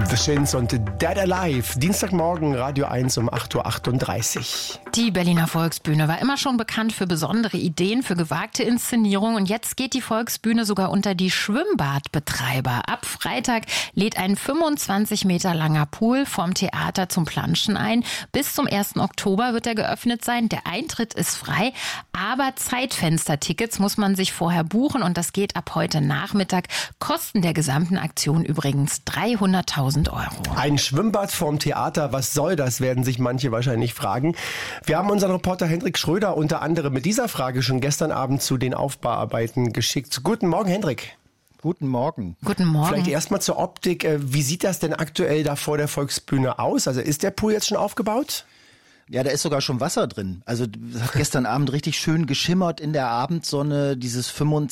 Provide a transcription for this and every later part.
The Shins und Dead Alive. Dienstagmorgen, Radio 1 um 8.38 Uhr. Die Berliner Volksbühne war immer schon bekannt für besondere Ideen, für gewagte Inszenierungen. Und jetzt geht die Volksbühne sogar unter die Schwimmbadbetreiber. Ab Freitag lädt ein 25 Meter langer Pool vom Theater zum Planschen ein. Bis zum 1. Oktober wird er geöffnet sein. Der Eintritt ist frei, aber Zeitfenstertickets muss man sich vorher buchen. Und das geht ab heute Nachmittag. Kosten der gesamten Aktion übrigens 300.000 €. Ein Schwimmbad vorm Theater, was soll das, werden sich manche wahrscheinlich fragen. Wir haben unseren Reporter Hendrik Schröder unter anderem mit dieser Frage schon gestern Abend zu den Aufbauarbeiten geschickt. Guten Morgen, Hendrik. Guten Morgen. Guten Morgen. Vielleicht erstmal zur Optik. Wie sieht das denn aktuell da vor der Volksbühne aus? Also ist der Pool jetzt schon aufgebaut? Ja, da ist sogar schon Wasser drin. Also es hat gestern Abend richtig schön geschimmert in der Abendsonne. Dieses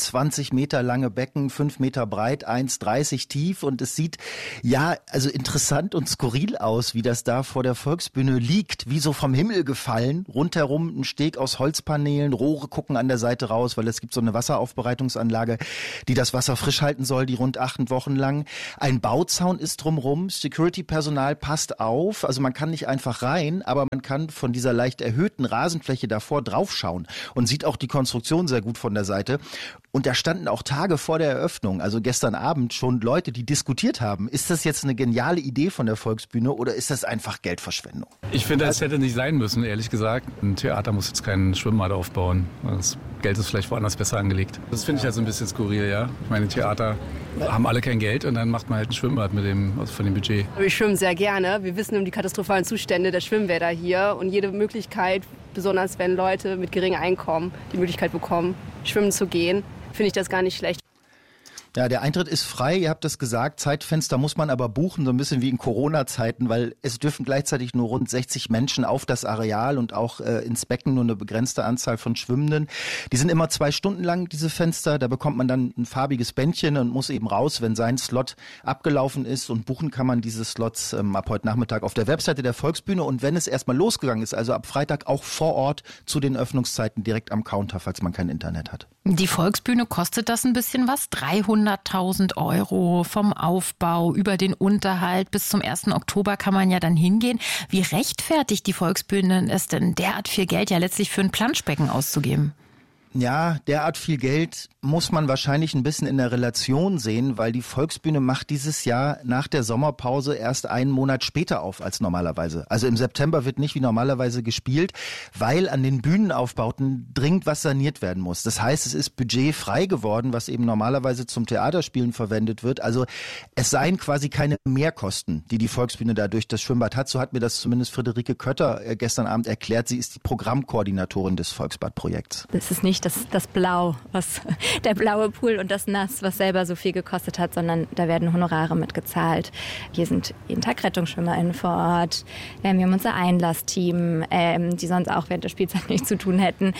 25 Meter lange Becken, 5 Meter breit, 1,30 tief. Und es sieht ja also interessant und skurril aus, wie das da vor der Volksbühne liegt. Wie so vom Himmel gefallen. Rundherum ein Steg aus Holzpaneelen. Rohre gucken an der Seite raus, weil es gibt so eine Wasseraufbereitungsanlage, die das Wasser frisch halten soll, die rund 8 Wochen lang. Ein Bauzaun ist drumrum. Security-Personal passt auf. Also man kann nicht einfach rein, aber man kann von dieser leicht erhöhten Rasenfläche davor draufschauen und sieht auch die Konstruktion sehr gut von der Seite. Und da standen auch Tage vor der Eröffnung, also gestern Abend, schon Leute, die diskutiert haben, ist das jetzt eine geniale Idee von der Volksbühne oder ist das einfach Geldverschwendung? Ich finde, das hätte nicht sein müssen, ehrlich gesagt. Ein Theater muss jetzt keinen Schwimmbad aufbauen. Das Geld ist vielleicht woanders besser angelegt. Das finde ich halt so ein bisschen skurril, ja. Ich meine, Theater haben alle kein Geld und dann macht man halt ein Schwimmbad von dem Budget. Wir schwimmen sehr gerne. Wir wissen um die katastrophalen Zustände der Schwimmbäder hier und jede Möglichkeit, besonders wenn Leute mit geringem Einkommen die Möglichkeit bekommen, schwimmen zu gehen, finde ich das gar nicht schlecht. Ja, der Eintritt ist frei, ihr habt das gesagt, Zeitfenster muss man aber buchen, so ein bisschen wie in Corona-Zeiten, weil es dürfen gleichzeitig nur rund 60 Menschen auf das Areal und auch ins Becken nur eine begrenzte Anzahl von Schwimmenden. Die sind immer 2 Stunden lang, diese Fenster, da bekommt man dann ein farbiges Bändchen und muss eben raus, wenn sein Slot abgelaufen ist, und buchen kann man diese Slots ab heute Nachmittag auf der Webseite der Volksbühne, und wenn es erstmal losgegangen ist, also ab Freitag auch vor Ort zu den Öffnungszeiten direkt am Counter, falls man kein Internet hat. Die Volksbühne kostet das ein bisschen was? 300.000 € vom Aufbau über den Unterhalt. Bis zum 1. Oktober kann man ja dann hingehen. Wie rechtfertigt die Volksbühne es denn, derart viel Geld ja letztlich für ein Planschbecken auszugeben? Ja, derart viel Geld muss man wahrscheinlich ein bisschen in der Relation sehen, weil die Volksbühne macht dieses Jahr nach der Sommerpause erst einen Monat später auf als normalerweise. Also im September wird nicht wie normalerweise gespielt, weil an den Bühnenaufbauten dringend was saniert werden muss. Das heißt, es ist budgetfrei geworden, was eben normalerweise zum Theaterspielen verwendet wird. Also es seien quasi keine Mehrkosten, die Volksbühne da durch das Schwimmbad hat. So hat mir das zumindest Friederike Kötter gestern Abend erklärt. Sie ist die Programmkoordinatorin des Volksbadprojekts. Das ist nicht das Blau, der blaue Pool und das Nass, was selber so viel gekostet hat, sondern da werden Honorare mitgezahlt. Hier sind jeden Tag RettungsschwimmerInnen vor Ort. Wir haben unser Einlassteam, die sonst auch während der Spielzeit nichts zu tun hätten.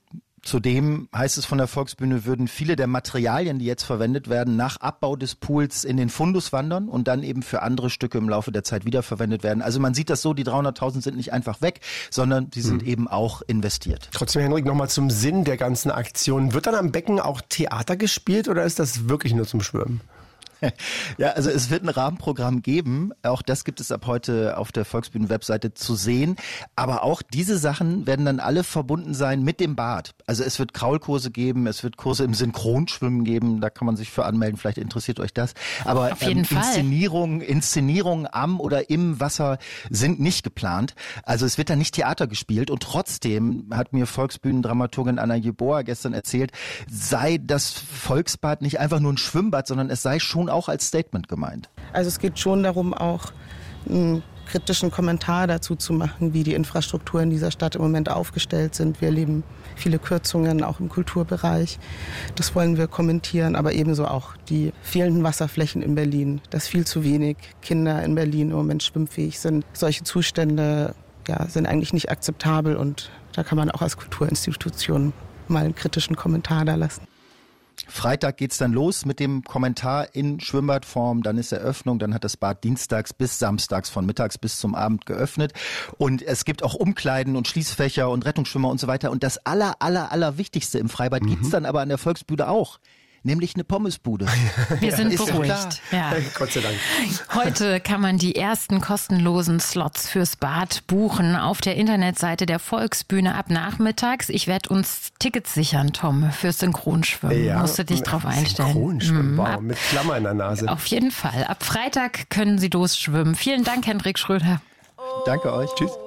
Zudem heißt es von der Volksbühne, würden viele der Materialien, die jetzt verwendet werden, nach Abbau des Pools in den Fundus wandern und dann eben für andere Stücke im Laufe der Zeit wiederverwendet werden. Also man sieht das so, die 300.000 sind nicht einfach weg, sondern sie sind eben auch investiert. Trotzdem, Henrik, nochmal zum Sinn der ganzen Aktion. Wird dann am Becken auch Theater gespielt oder ist das wirklich nur zum Schwimmen? Ja, also es wird ein Rahmenprogramm geben. Auch das gibt es ab heute auf der Volksbühnen-Webseite zu sehen. Aber auch diese Sachen werden dann alle verbunden sein mit dem Bad. Also es wird Kraulkurse geben, es wird Kurse im Synchronschwimmen geben. Da kann man sich für anmelden, vielleicht interessiert euch das. Aber auf jeden Fall. Inszenierungen am oder im Wasser sind nicht geplant. Also es wird dann nicht Theater gespielt. Und trotzdem hat mir Volksbühnendramaturgin Anna Jeboa gestern erzählt, sei das Volksbad nicht einfach nur ein Schwimmbad, sondern es sei schon auch als Statement gemeint. Also es geht schon darum, auch einen kritischen Kommentar dazu zu machen, wie die Infrastrukturen dieser Stadt im Moment aufgestellt sind. Wir erleben viele Kürzungen, auch im Kulturbereich. Das wollen wir kommentieren, aber ebenso auch die fehlenden Wasserflächen in Berlin, dass viel zu wenig Kinder in Berlin im Moment schwimmfähig sind. Solche Zustände sind eigentlich nicht akzeptabel, und da kann man auch als Kulturinstitution mal einen kritischen Kommentar da lassen. Freitag geht's dann los mit dem Kommentar in Schwimmbadform, dann ist Eröffnung, dann hat das Bad dienstags bis samstags von mittags bis zum Abend geöffnet, und es gibt auch Umkleiden und Schließfächer und Rettungsschwimmer und so weiter, und das Allerwichtigste im Freibad gibt's dann aber an der Volksbühne auch. nämlich eine Pommesbude. Wir sind ist beruhigt. Ja. Gott sei Dank. Heute kann man die ersten kostenlosen Slots fürs Bad buchen auf der Internetseite der Volksbühne ab nachmittags. Ich werde uns Tickets sichern, Tom, fürs Synchronschwimmen. Ja, musst du dich drauf einstellen. Synchronschwimmen, wow, mit Klammer in der Nase. Auf jeden Fall. Ab Freitag können Sie losschwimmen. Vielen Dank, Hendrik Schröder. Danke euch. Tschüss.